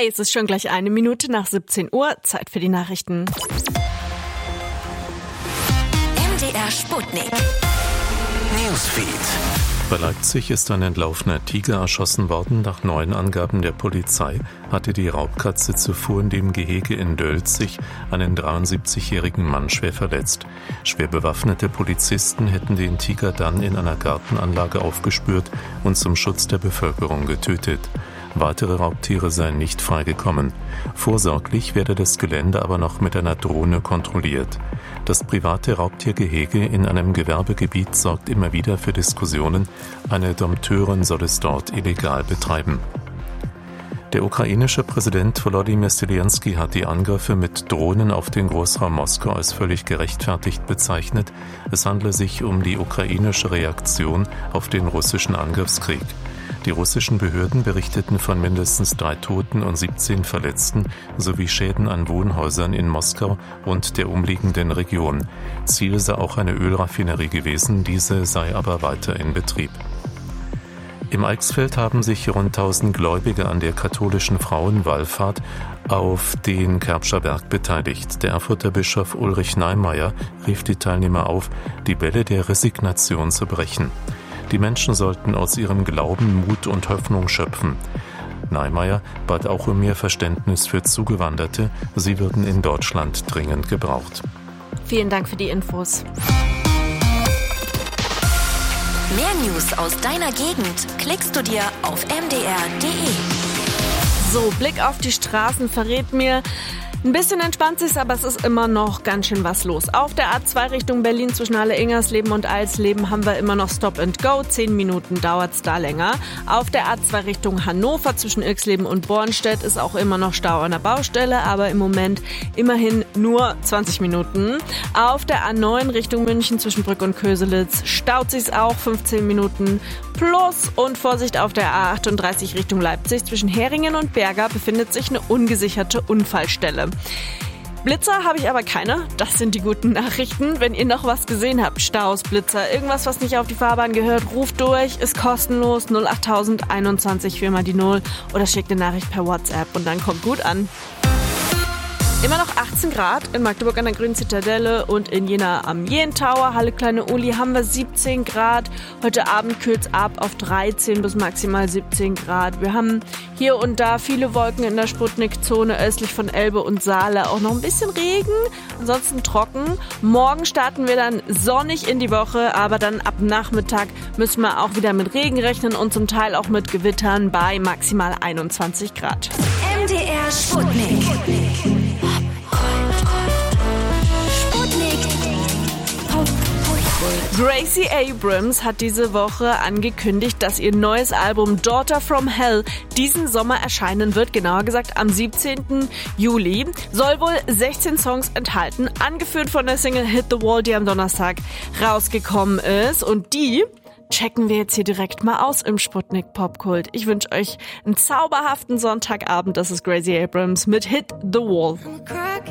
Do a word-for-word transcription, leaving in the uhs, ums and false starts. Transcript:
Hey, es ist schon gleich eine Minute nach siebzehn Uhr. Zeit für die Nachrichten. M D R Sputnik. Newsfeed. Bei Leipzig ist ein entlaufener Tiger erschossen worden. Nach neuen Angaben der Polizei hatte die Raubkatze zuvor in dem Gehege in Dölzig einen dreiundsiebzigjährigen Mann schwer verletzt. Schwer bewaffnete Polizisten hätten den Tiger dann in einer Gartenanlage aufgespürt und zum Schutz der Bevölkerung getötet. Weitere Raubtiere seien nicht freigekommen. Vorsorglich werde das Gelände aber noch mit einer Drohne kontrolliert. Das private Raubtiergehege in einem Gewerbegebiet sorgt immer wieder für Diskussionen. Eine Dompteurin soll es dort illegal betreiben. Der ukrainische Präsident Volodymyr Zelensky hat die Angriffe mit Drohnen auf den Großraum Moskau als völlig gerechtfertigt bezeichnet. Es handle sich um die ukrainische Reaktion auf den russischen Angriffskrieg. Die russischen Behörden berichteten von mindestens drei Toten und siebzehn Verletzten sowie Schäden an Wohnhäusern in Moskau und der umliegenden Region. Ziel sei auch eine Ölraffinerie gewesen, diese sei aber weiter in Betrieb. Im Eichsfeld haben sich rund tausend Gläubige an der katholischen Frauenwallfahrt auf den Kerbscher Berg beteiligt. Der Erfurter Bischof Ulrich Neimeyer rief die Teilnehmer auf, die Welle der Resignation zu brechen. Die Menschen sollten aus ihrem Glauben Mut und Hoffnung schöpfen. Neimeyer bat auch um mehr Verständnis für Zugewanderte. Sie würden in Deutschland dringend gebraucht. Vielen Dank für die Infos. Mehr News aus deiner Gegend klickst du dir auf m d r punkt d e. So, Blick auf die Straßen verrät mir, ein bisschen entspannt sich's, aber es ist immer noch ganz schön was los. Auf der A zwei Richtung Berlin zwischen Halle-Ingersleben und Alsleben haben wir immer noch Stop and Go. Zehn Minuten dauert's da länger. Auf der A zwei Richtung Hannover zwischen Ilksleben und Bornstedt ist auch immer noch Stau an der Baustelle, aber im Moment immerhin nur zwanzig Minuten. Auf der A neun Richtung München zwischen Brück und Köselitz staut sich's auch fünfzehn Minuten plus. Und Vorsicht, auf der A achtunddreißig Richtung Leipzig zwischen Heringen und Berger befindet sich eine ungesicherte Unfallstelle. Blitzer habe ich aber keine. Das sind die guten Nachrichten. Wenn ihr noch was gesehen habt, Staus, Blitzer, irgendwas, was nicht auf die Fahrbahn gehört, ruft durch, ist kostenlos null achttausend einundzwanzig viermal die Null oder schickt eine Nachricht per WhatsApp und dann kommt gut an. Immer noch achtzehn Grad in Magdeburg an der Grünen Zitadelle und in Jena am Jen Tower. Halle Kleine Uli haben wir siebzehn Grad. Heute Abend kühlt's ab auf dreizehn bis maximal siebzehn Grad. Wir haben hier und da viele Wolken in der Sputnik-Zone östlich von Elbe und Saale. Auch noch ein bisschen Regen, ansonsten trocken. Morgen starten wir dann sonnig in die Woche, aber dann ab Nachmittag müssen wir auch wieder mit Regen rechnen und zum Teil auch mit Gewittern bei maximal einundzwanzig Grad. M D R Sputnik. Gracie Abrams hat diese Woche angekündigt, dass ihr neues Album Daughter from Hell diesen Sommer erscheinen wird, genauer gesagt am siebzehnten Juli. Soll wohl sechzehn Songs enthalten, angeführt von der Single Hit the Wall, die am Donnerstag rausgekommen ist. Und die checken wir jetzt hier direkt mal aus im Sputnik Popkult. Ich wünsche euch einen zauberhaften Sonntagabend. Das ist Gracie Abrams mit Hit the Wall.